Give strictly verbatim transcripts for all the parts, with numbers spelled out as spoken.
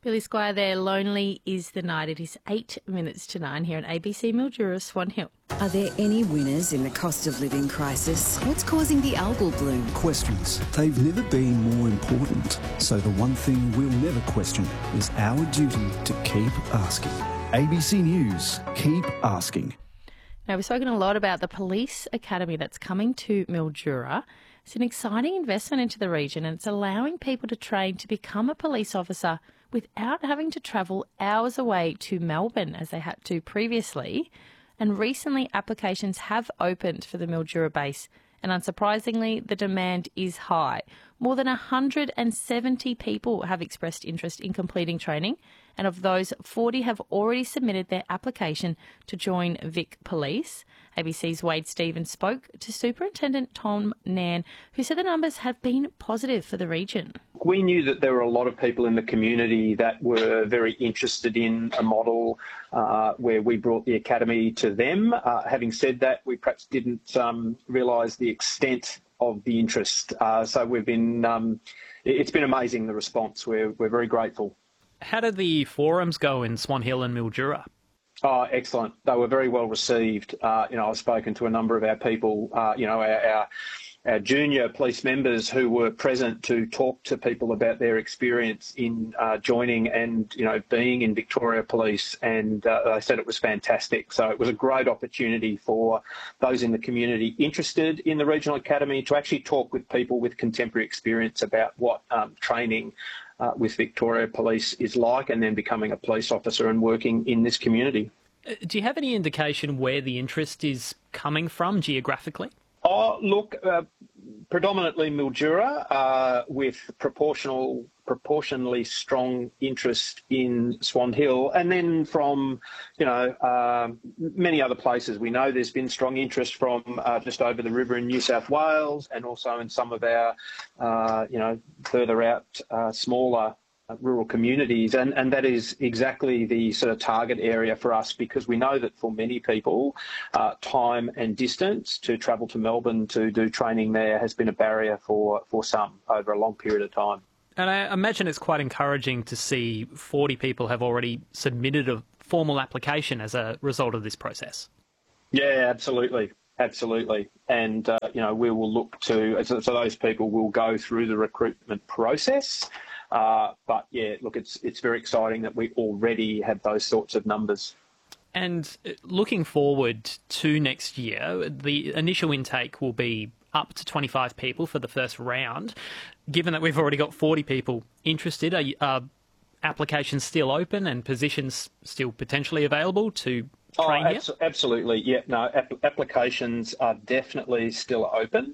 Billy Squire there, Lonely is the Night. It is eight minutes to nine here on A B C Mildura, Swan Hill. Are there any winners in the cost of living crisis? What's causing the algal bloom? Questions. They've never been more important. So the one thing we'll never question is our duty to keep asking. A B C News, keep asking. Now, we've spoken a lot about the police academy that's coming to Mildura. It's an exciting investment into the region, and it's allowing people to train to become a police officer without having to travel hours away to Melbourne as they had to previously. And recently, applications have opened for the Mildura base, and unsurprisingly, the demand is high. More than one hundred seventy people have expressed interest in completing training, and of those, forty have already submitted their application to join Vic Police. A B C's Wade Stevens spoke to Superintendent Tom Nairn, who said the numbers have been positive for the region. We knew that there were a lot of people in the community that were very interested in a model uh, where we brought the academy to them. Uh, having said that, we perhaps didn't um, realise the extent of the interest. Uh, so we've been, um, it's been amazing, the response. We're, we're very grateful. How did the forums go in Swan Hill and Mildura? Oh, excellent. They were very well received. Uh, you know, I've spoken to a number of our people, uh, you know, our, our, our junior police members who were present to talk to people about their experience in uh, joining and, you know, being in Victoria Police. And uh, they said it was fantastic. So it was a great opportunity for those in the community interested in the Regional Academy to actually talk with people with contemporary experience about what um, training Uh, with Victoria Police is like, and then becoming a police officer and working in this community. Do you have any indication where the interest is coming from geographically? Oh, look, uh, predominantly Mildura, uh, with proportional, proportionally strong interest in Swan Hill, and then from, you know, uh, many other places. We know there's been strong interest from uh, just over the river in New South Wales, and also in some of our, uh, you know, further out, uh, smaller Uh, rural communities, and, and that is exactly the sort of target area for us, because we know that for many people, uh, time and distance to travel to Melbourne to do training there has been a barrier for, for some over a long period of time. And I imagine it's quite encouraging to see forty people have already submitted a formal application as a result of this process. Yeah, absolutely. Absolutely. And, uh, you know, we will look to, so, so those people will go through the recruitment process. Uh, but, yeah, look, it's it's very exciting that we already have those sorts of numbers. And looking forward to next year, the initial intake will be up to twenty-five people for the first round. Given that we've already got forty people interested, are, are applications still open and positions still potentially available to train oh, here? Abso- absolutely, yeah. No, ap- applications are definitely still open.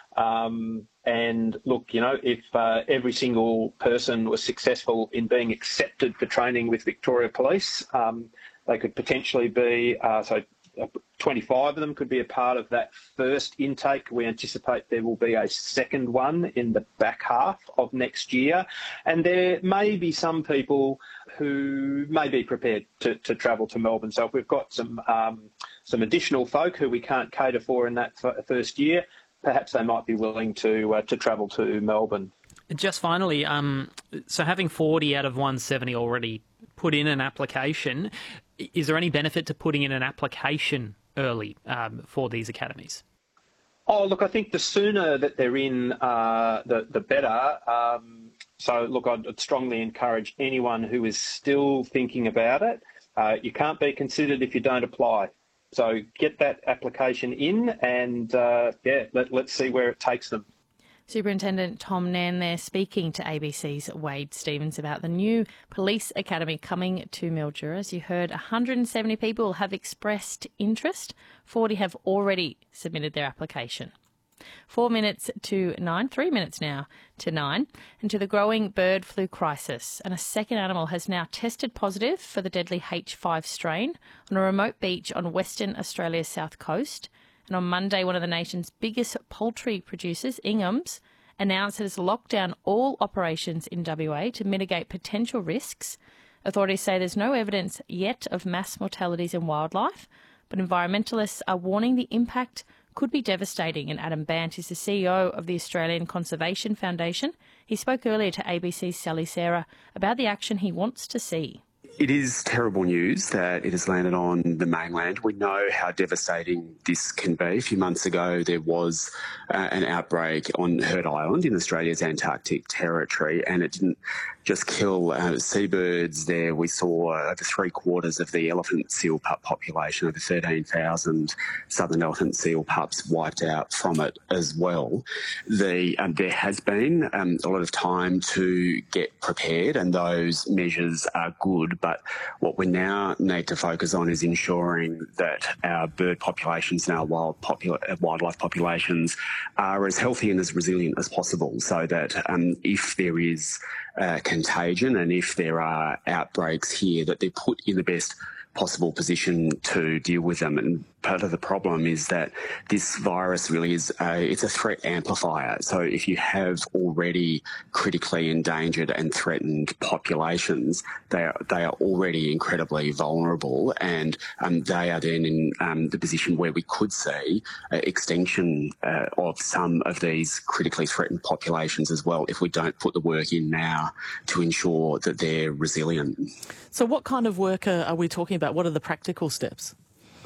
Um, and look, you know, if uh, every single person was successful in being accepted for training with Victoria Police, um, they could potentially be, uh, so twenty-five of them could be a part of that first intake. We anticipate there will be a second one in the back half of next year. And there may be some people who may be prepared to, to travel to Melbourne. So if we've got some, um, some additional folk who we can't cater for in that f- first year, perhaps they might be willing to uh, to travel to Melbourne. Just finally, um, so having forty out of one hundred seventy already put in an application, is there any benefit to putting in an application early um, for these academies? Oh, look, I think the sooner that they're in, uh, the, the better. Um, so, look, I'd strongly encourage anyone who is still thinking about it. Uh, you can't be considered if you don't apply. So get that application in and, uh, yeah, let, let's see where it takes them. Superintendent Tom Nairn there speaking to A B C's Wade Stevens about the new police academy coming to Mildura. As you heard, one hundred seventy people have expressed interest. forty have already submitted their application. Four minutes to nine, three minutes now to nine, and to the growing bird flu crisis. And a second animal has now tested positive for the deadly H five strain on a remote beach on Western Australia's south coast. And on Monday, one of the nation's biggest poultry producers, Ingham's, announced it has locked down all operations in W A to mitigate potential risks. Authorities say there's no evidence yet of mass mortalities in wildlife, but environmentalists are warning the impact could be devastating. And Adam Bant is the C E O of the Australian Conservation Foundation. He spoke earlier to A B C's Sally Sarah about the action he wants to see. It is terrible news that it has landed on the mainland. We know how devastating this can be. A few months ago, there was uh, an outbreak on Heard Island in Australia's Antarctic territory, and it didn't just kill uh, seabirds there. We saw over three quarters of the elephant seal pup population, over thirteen thousand southern elephant seal pups wiped out from it as well. The, um, there has been um, a lot of time to get prepared, and those measures are good. But what we now need to focus on is ensuring that our bird populations and our wild popula- wildlife populations are as healthy and as resilient as possible, so that um, if there is uh, contagion and if there are outbreaks here, that they're put in the best possible position to deal with them. And part of the problem is that this virus really is a, it's a threat amplifier. So if you have already critically endangered and threatened populations, they are, they are already incredibly vulnerable, and um, they are then in um, the position where we could see uh, extinction uh, of some of these critically threatened populations as well if we don't put the work in now to ensure that they're resilient. So what kind of work are, are we talking about? What are the practical steps?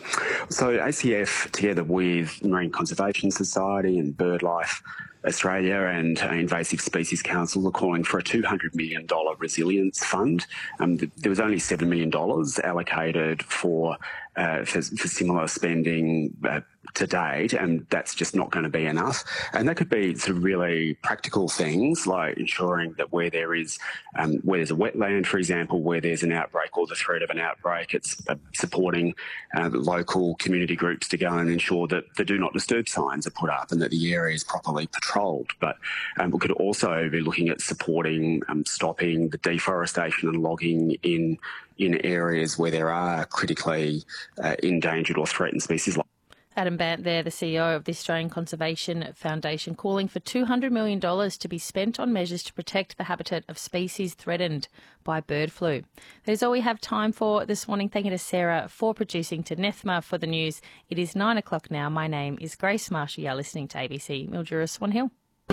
So A C F, together with Marine Conservation Society and BirdLife Australia and uh, Invasive Species Council, are calling for a two hundred million dollars resilience fund. Um, th- there was only seven million dollars allocated for, uh, for, for similar spending uh, to date, and that's just not going to be enough. And that could be sort of really practical things like ensuring that where there is, um, where there's a wetland, for example, where there's an outbreak or the threat of an outbreak, it's uh, supporting uh, local community groups to go and ensure that the do not disturb signs are put up and that the area is properly patrolled. But um, we could also be looking at supporting, um, stopping the deforestation and logging in in areas where there are critically uh, endangered or threatened species. Adam Bant there, the C E O of the Australian Conservation Foundation, calling for two hundred million dollars to be spent on measures to protect the habitat of species threatened by bird flu. That is all we have time for this morning. Thank you to Sarah for producing, to Nethma for the news. It is nine o'clock now. My name is Grace Marshall. You're listening to A B C Mildura Swan Hill.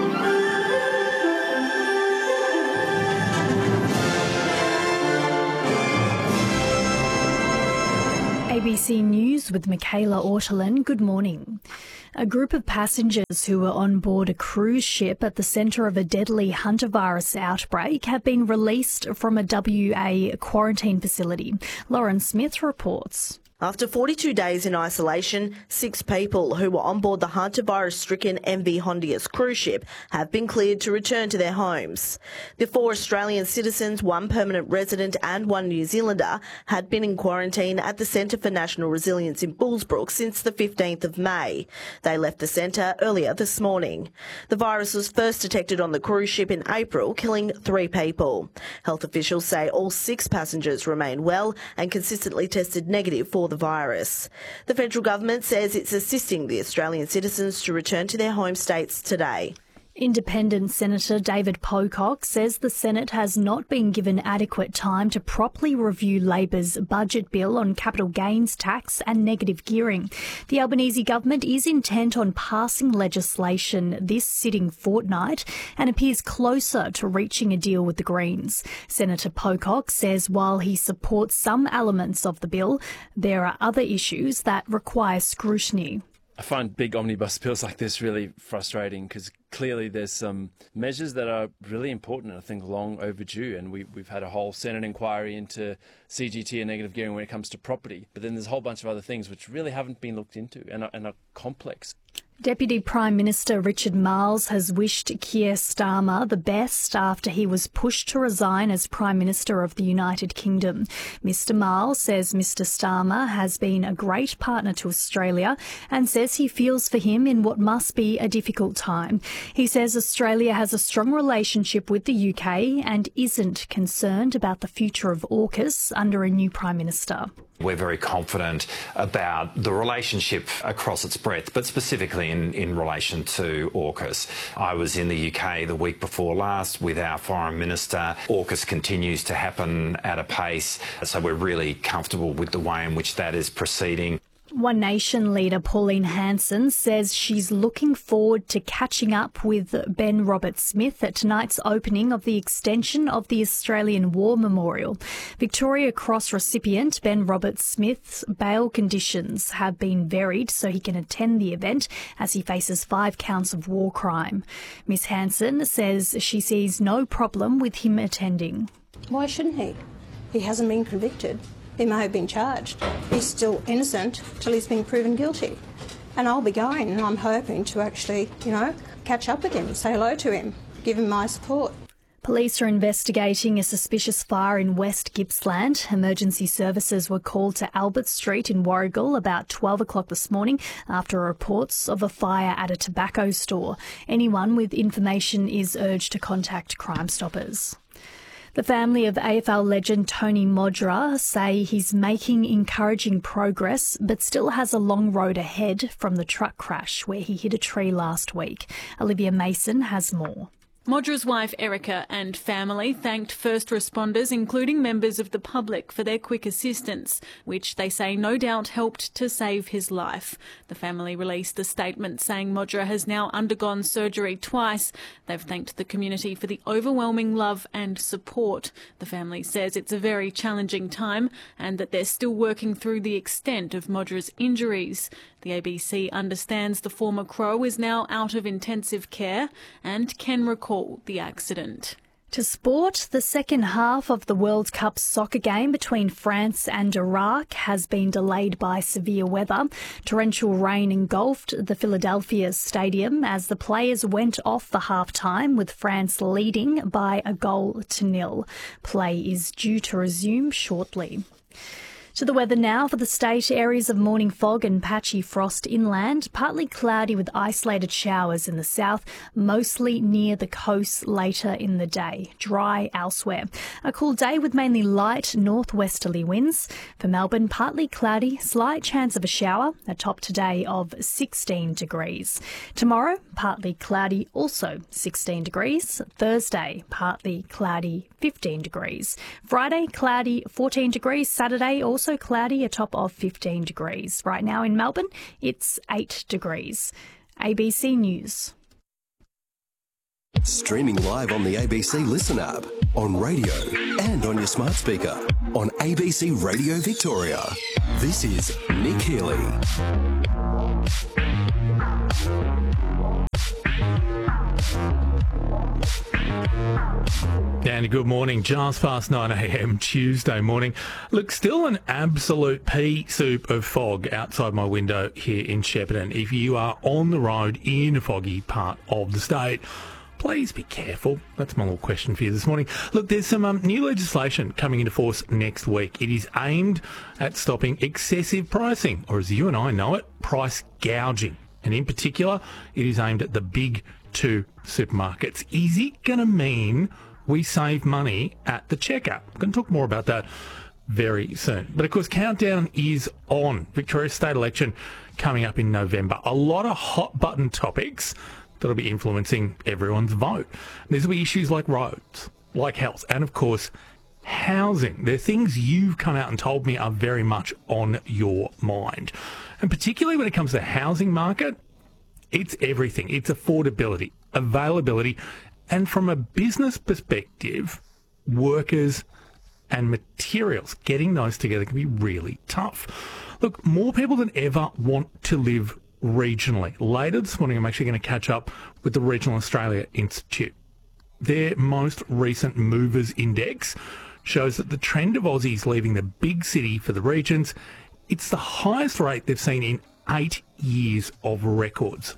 A B C News with Michaela Ortolin. Good morning. A group of passengers who were on board a cruise ship at the centre of a deadly hantavirus outbreak have been released from a W A quarantine facility. Lauren Smith reports. After forty-two days in isolation, six people who were on board the hantavirus-stricken M V Hondius cruise ship have been cleared to return to their homes. The four Australian citizens, one permanent resident and one New Zealander, had been in quarantine at the Centre for National Resilience in Bullsbrook since the fifteenth of May. They left the centre earlier this morning. The virus was first detected on the cruise ship in April, killing three people. Health officials say all six passengers remain well and consistently tested negative for the virus. The federal government says it's assisting the Australian citizens to return to their home states today. Independent Senator David Pocock says the Senate has not been given adequate time to properly review Labor's budget bill on capital gains tax and negative gearing. The Albanese government is intent on passing legislation this sitting fortnight and appears closer to reaching a deal with the Greens. Senator Pocock says while he supports some elements of the bill, there are other issues that require scrutiny. I find big omnibus bills like this really frustrating because clearly there's some measures that are really important and I think long overdue. And we, we've had a whole Senate inquiry into C G T and negative gearing when it comes to property. But then there's a whole bunch of other things which really haven't been looked into and are, and are complex. Deputy Prime Minister Richard Marles has wished Keir Starmer the best after he was pushed to resign as Prime Minister of the United Kingdom. Mister Marles says Mister Starmer has been a great partner to Australia and says he feels for him in what must be a difficult time. He says Australia has a strong relationship with the U K and isn't concerned about the future of AUKUS under a new Prime Minister. We're very confident about the relationship across its breadth, but specifically in, in relation to AUKUS. I was in the U K the week before last with our Foreign Minister. AUKUS continues to happen at a pace, so we're really comfortable with the way in which that is proceeding. One Nation leader Pauline Hanson says she's looking forward to catching up with Ben Roberts-Smith at tonight's opening of the extension of the Australian War Memorial. Victoria Cross recipient Ben Roberts-Smith's bail conditions have been varied so he can attend the event as he faces five counts of war crime. Miss Hanson says she sees no problem with him attending. Why shouldn't he? He hasn't been convicted. He may have been charged. He's still innocent till he's been proven guilty. And I'll be going, and I'm hoping to actually, you know, catch up with him, say hello to him, give him my support. Police are investigating a suspicious fire in West Gippsland. Emergency services were called to Albert Street in Warragul about twelve o'clock this morning after reports of a fire at a tobacco store. Anyone with information is urged to contact Crime Stoppers. The family of A F L legend Tony Modra say he's making encouraging progress but still has a long road ahead from the truck crash where he hit a tree last week. Olivia Mason has more. Modra's wife Erica and family thanked first responders, including members of the public, for their quick assistance, which they say no doubt helped to save his life. The family released a statement saying Modra has now undergone surgery twice. They've thanked the community for the overwhelming love and support. The family says it's a very challenging time and that they're still working through the extent of Modra's injuries. The A B C understands the former Crow is now out of intensive care and can recall the accident. To sport, the second half of the World Cup soccer game between France and Iraq has been delayed by severe weather. Torrential rain engulfed the Philadelphia stadium as the players went off for half-time, with France leading by a goal to nil. Play is due to resume shortly. To the weather now for the state. Areas of morning fog and patchy frost inland, partly cloudy with isolated showers in the south, mostly near the coast later in the day. Dry elsewhere. A cool day with mainly light northwesterly winds. For Melbourne, partly cloudy, slight chance of a shower, a top today of sixteen degrees. Tomorrow, partly cloudy, also sixteen degrees. Thursday, partly cloudy, fifteen degrees. Friday, cloudy, fourteen degrees. Saturday, also Also cloudy, a top of fifteen degrees. Right now in Melbourne, it's eight degrees. A B C News. Streaming live on the A B C Listen app, on radio and on your smart speaker, on A B C Radio Victoria. This is Nick Healy. And good morning, just past nine a.m. Tuesday morning. Look, still an absolute pea soup of fog outside my window here in Shepparton. If you are on the road in a foggy part of the state, please be careful. That's my little question for you this morning. Look, there's some um, new legislation coming into force next week. It is aimed at stopping excessive pricing, or as you and I know it, price gouging. And in particular, it is aimed at the big two supermarkets. Is it going to mean we save money at the checkout? I'm going to talk more about that very soon. But of course, countdown is on. Victoria state election coming up in November. A lot of hot button topics that'll be influencing everyone's vote. There's will be issues like roads, like health, and of course, housing. They're things you've come out and told me are very much on your mind. And particularly when it comes to the housing market, it's everything. It's affordability, availability, and from a business perspective, workers and materials, getting those together can be really tough. Look, more people than ever want to live regionally. Later this morning, I'm actually going to catch up with the Regional Australia Institute. Their most recent Movers Index shows that the trend of Aussies leaving the big city for the regions, it's the highest rate they've seen in eight years of records.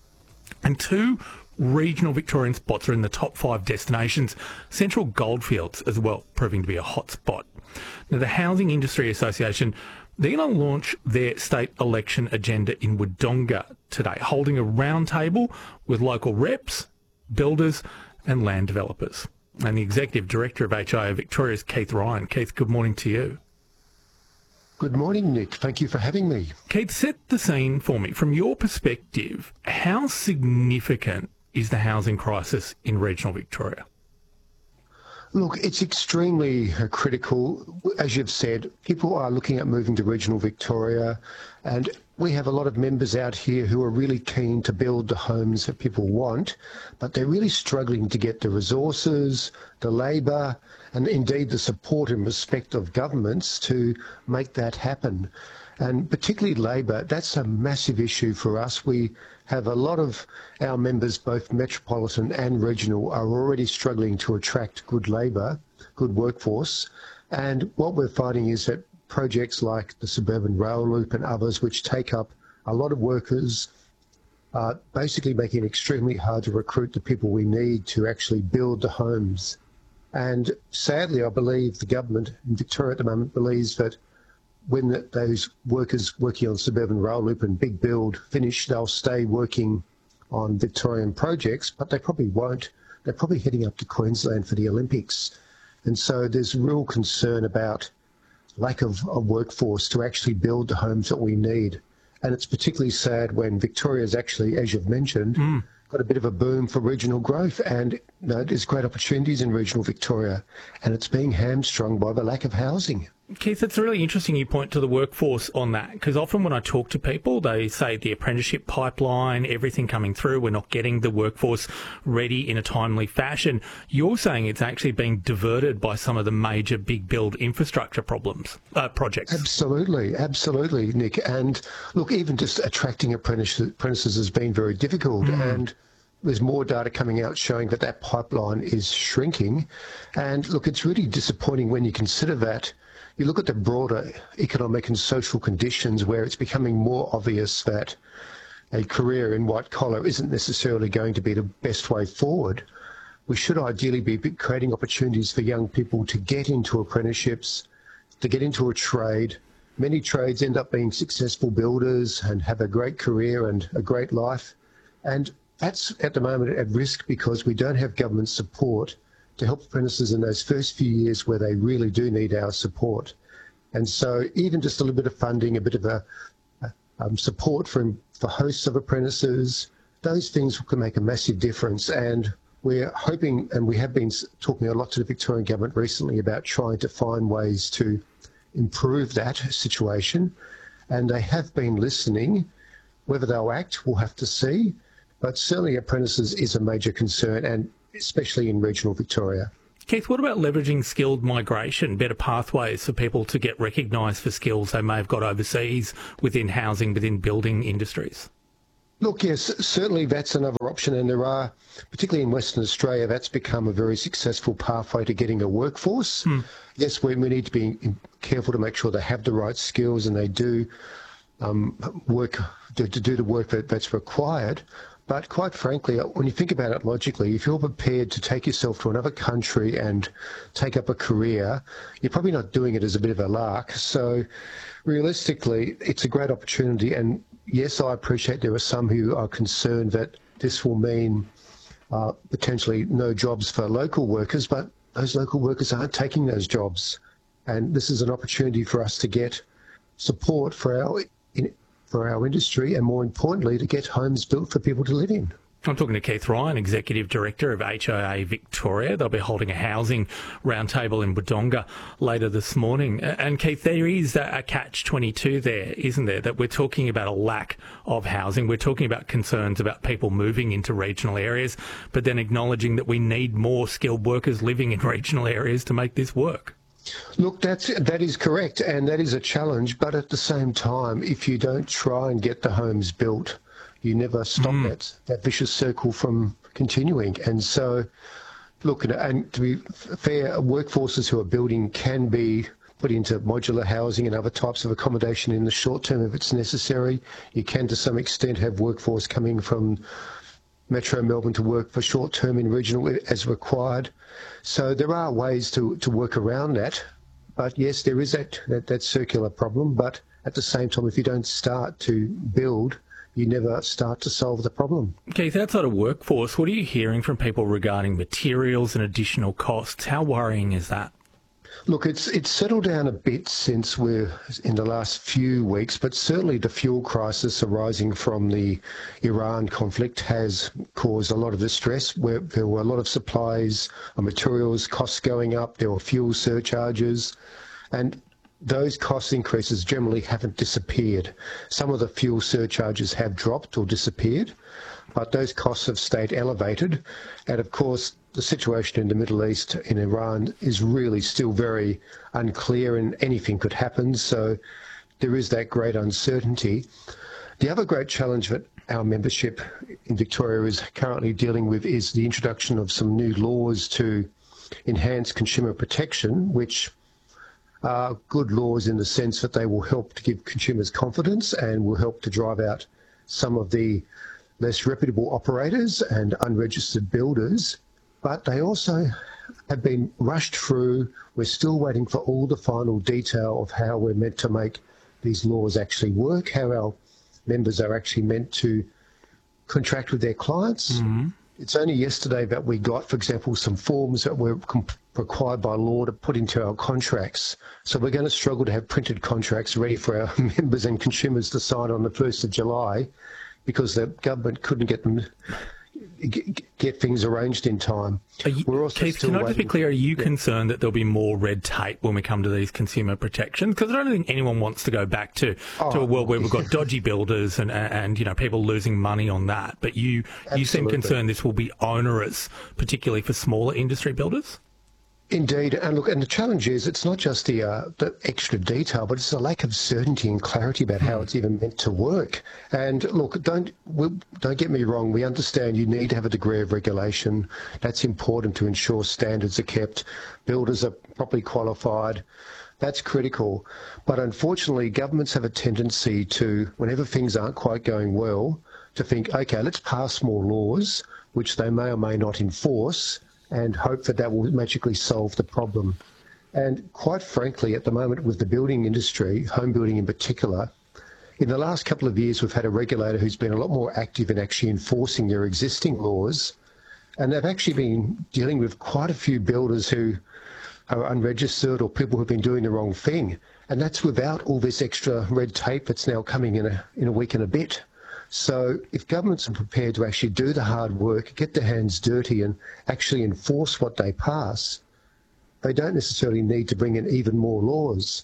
And two regional Victorian spots are in the top five destinations, Central Goldfields as well, proving to be a hot spot. Now, the Housing Industry Association, they're going to launch their state election agenda in Wodonga today, holding a roundtable with local reps, builders and land developers. And the Executive Director of H I A Victoria is Keith Ryan. Keith, good morning to you. Good morning, Nick. Thank you for having me. Keith, set the scene for me. From your perspective, how significant is the housing crisis in regional Victoria? Look, it's extremely uh, critical. As you've said, people are looking at moving to regional Victoria, and we have a lot of members out here who are really keen to build the homes that people want, but they're really struggling to get the resources, the labour, and indeed the support and respect of governments to make that happen. And particularly labour, that's a massive issue for us. We have a lot of our members, both metropolitan and regional, are already struggling to attract good labour, good workforce. And what we're finding is that projects like the Suburban Rail Loop and others, which take up a lot of workers, are basically making it extremely hard to recruit the people we need to actually build the homes. And sadly, I believe the government in Victoria at the moment believes that when the, those workers working on Suburban Rail Loop and Big Build finish, they'll stay working on Victorian projects, but they probably won't. They're probably heading up to Queensland for the Olympics. And so there's real concern about lack of, of workforce to actually build the homes that we need. And it's particularly sad when Victoria's actually, as you've mentioned, mm. got a bit of a boom for regional growth, and you know, there's great opportunities in regional Victoria, and it's being hamstrung by the lack of housing. Keith, it's really interesting you point to the workforce on that, because often when I talk to people, they say the apprenticeship pipeline, everything coming through, we're not getting the workforce ready in a timely fashion. You're saying it's actually being diverted by some of the major big build infrastructure problems, uh, projects. Absolutely, absolutely, Nick. And look, even just attracting apprentices, apprentices has been very difficult. Mm. And there's more data coming out showing that that pipeline is shrinking. And look, it's really disappointing when you consider that. You look at the broader economic and social conditions where it's becoming more obvious that a career in white collar isn't necessarily going to be the best way forward. We should ideally be creating opportunities for young people to get into apprenticeships, to get into a trade. Many trades end up being successful builders and have a great career and a great life. And that's at the moment at risk because we don't have government support to help apprentices in those first few years where they really do need our support. And so even just a little bit of funding, a bit of a um, support for, for hosts of apprentices, those things can make a massive difference. And we're hoping, and we have been talking a lot to the Victorian government recently about trying to find ways to improve that situation. And they have been listening. Whether they'll act, we'll have to see. But certainly apprentices is a major concern, and especially in regional Victoria. Keith, what about leveraging skilled migration, better pathways for people to get recognised for skills they may have got overseas within housing, within building industries? Look, yes, certainly that's another option, and there are, particularly in Western Australia, that's become a very successful pathway to getting a workforce. Hmm. Yes, we, we need to be careful to make sure they have the right skills and they do um, work to, to do the work that, that's required. But quite frankly, when you think about it logically, if you're prepared to take yourself to another country and take up a career, you're probably not doing it as a bit of a lark. So realistically, it's a great opportunity. And yes, I appreciate there are some who are concerned that this will mean uh, potentially no jobs for local workers, but those local workers aren't taking those jobs. And this is an opportunity for us to get support for our in, for our industry, and more importantly, to get homes built for people to live in. I'm talking to Keith Ryan, Executive Director of H I A Victoria. They'll be holding a housing roundtable in Wodonga later this morning. And Keith, there is a catch twenty-two there, isn't there, that we're talking about a lack of housing. We're talking about concerns about people moving into regional areas, but then acknowledging that we need more skilled workers living in regional areas to make this work. Look, that's, that is correct, and that is a challenge. But at the same time, if you don't try and get the homes built, you never stop mm. that, that vicious circle from continuing. And so, look, and to be fair, workforces who are building can be put into modular housing and other types of accommodation in the short term if it's necessary. You can, to some extent, have workforce coming from Metro Melbourne to work for short term in regional as required. So there are ways to, to work around that. But yes, there is that, that, that circular problem. But at the same time, if you don't start to build, you never start to solve the problem. Keith, outside of workforce, what are you hearing from people regarding materials and additional costs? How worrying is that? Look, it's it's settled down a bit since we're in the last few weeks, but certainly the fuel crisis arising from the Iran conflict has caused a lot of distress. Where there were a lot of supplies of materials, costs going up, there were fuel surcharges, and those cost increases generally haven't disappeared. Some of the fuel surcharges have dropped or disappeared, but those costs have stayed elevated. And of course, the situation in the Middle East, in Iran, is really still very unclear and anything could happen. So there is that great uncertainty. The other great challenge that our membership in Victoria is currently dealing with is the introduction of some new laws to enhance consumer protection, which are good laws in the sense that they will help to give consumers confidence and will help to drive out some of the less reputable operators and unregistered builders. But they also have been rushed through. We're still waiting for all the final detail of how we're meant to make these laws actually work, how our members are actually meant to contract with their clients. Mm-hmm. It's only yesterday that we got, for example, some forms that were comp- required by law to put into our contracts. So we're going to struggle to have printed contracts ready for our members and consumers to sign on the first of July because the government couldn't get them get things arranged in time. You, We're also Keith, still can I just be waiting. clear, are you Yeah. concerned that there'll be more red tape when we come to these consumer protections? Because I don't think anyone wants to go back to, Oh. to a world where we've got dodgy builders and, and you know people losing money on that. But you, you seem Absolutely. concerned this will be onerous, particularly for smaller industry builders? Indeed, and look, and the challenge is it's not just the uh, the extra detail, but it's a lack of certainty and clarity about how it's even meant to work. And look, don't we, don't get me wrong. We understand you need to have a degree of regulation. That's important to ensure standards are kept, builders are properly qualified. That's critical. But unfortunately, governments have a tendency to, whenever things aren't quite going well, to think, okay, let's pass more laws, which they may or may not enforce, and hope that that will magically solve the problem. And quite frankly, at the moment with the building industry, home building in particular, in the last couple of years we've had a regulator who's been a lot more active in actually enforcing their existing laws, and they've actually been dealing with quite a few builders who are unregistered or people who've been doing the wrong thing. And that's without all this extra red tape that's now coming in a, in a week and a bit. So if governments are prepared to actually do the hard work, get their hands dirty and actually enforce what they pass, they don't necessarily need to bring in even more laws.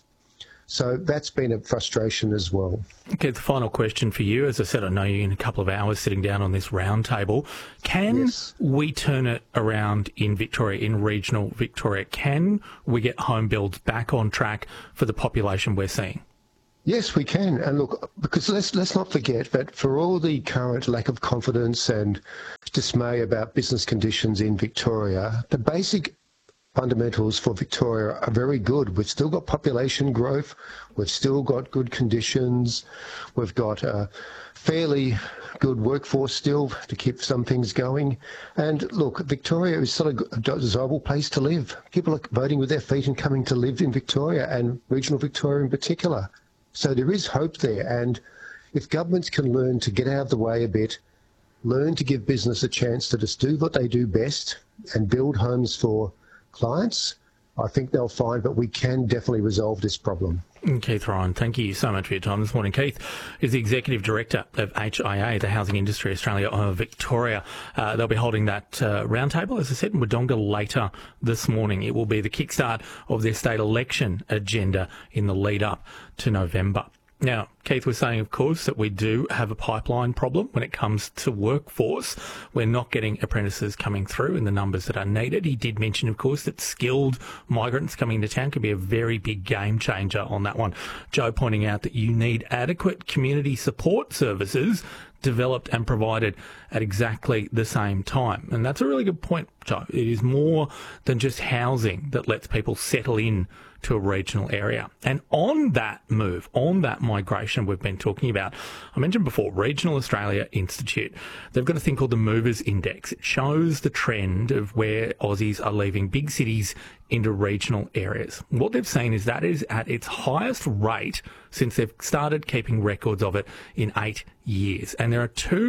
So that's been a frustration as well. Okay, the final question for you. As I said, I know you in a couple of hours sitting down on this round table. Can yes. we turn it around in Victoria, in regional Victoria? Can we get home builds back on track for the population we're seeing? Yes, we can. And look, because let's let's not forget that for all the current lack of confidence and dismay about business conditions in Victoria, the basic fundamentals for Victoria are very good. We've still got population growth. We've still got good conditions. We've got a fairly good workforce still to keep some things going. And look, Victoria is still a desirable place to live. People are voting with their feet and coming to live in Victoria, and regional Victoria in particular. So there is hope there, and if governments can learn to get out of the way a bit, learn to give business a chance to just do what they do best and build homes for clients, I think they'll find that we can definitely resolve this problem. Keith Ryan, thank you so much for your time this morning. Keith is the Executive Director of H I A, the Housing Industry Australia of Victoria. Uh, they'll be holding that uh, roundtable, as I said, in Wodonga later this morning. It will be the kickstart of their state election agenda in the lead up to November. Now, Keith was saying, of course, that we do have a pipeline problem when it comes to workforce. We're not getting apprentices coming through in the numbers that are needed. He did mention, of course, that skilled migrants coming into town can be a very big game changer on that one. Joe pointing out that you need adequate community support services developed and provided at exactly the same time. And that's a really good point, Joe. It is more than just housing that lets people settle in to a regional area. And on that move, on that migration we've been talking about, I mentioned before, Regional Australia Institute, they've got a thing called the Movers Index. It shows the trend of where Aussies are leaving big cities into regional areas. What they've seen is that is at its highest rate since they've started keeping records of it in eight years. And there are two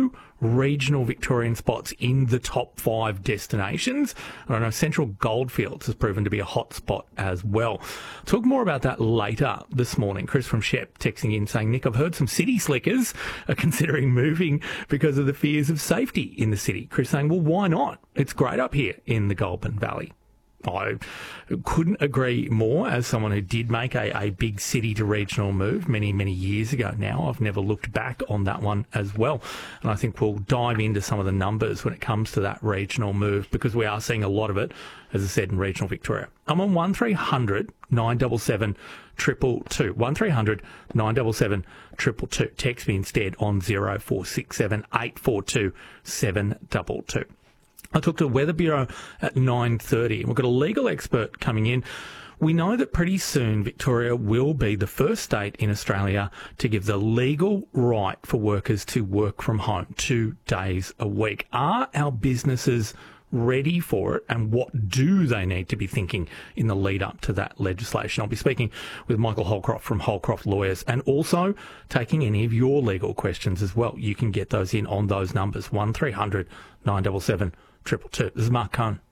regional Victorian spots in the top five destinations. And I know Central Goldfields has proven to be a hot spot as well. Talk more about that later this morning. Chris from Shep texting in saying, Nick, I've heard some city slickers are considering moving because of the fears of safety in the city. Chris saying, well, why not? It's great up here in the Goulburn Valley. I couldn't agree more. As someone who did make a, a big city to regional move many, many years ago now, I've never looked back on that one as well. And I think we'll dive into some of the numbers when it comes to that regional move, because we are seeing a lot of it, as I said, in regional Victoria. I'm on one three hundred nine seven seven two two two. one three hundred nine seven seven two two two. Text me instead on zero four six seven eight four two seven two two. I talked to the Weather Bureau at nine thirty, and we've got a legal expert coming in. We know that pretty soon Victoria will be the first state in Australia to give the legal right for workers to work from home two days a week. Are our businesses ready for it, and what do they need to be thinking in the lead up to that legislation? I'll be speaking with Michael Holcroft from Holcroft Lawyers, and also taking any of your legal questions as well. You can get those in on those numbers, one three hundred nine seven seven two two two. This is Mark Cohn.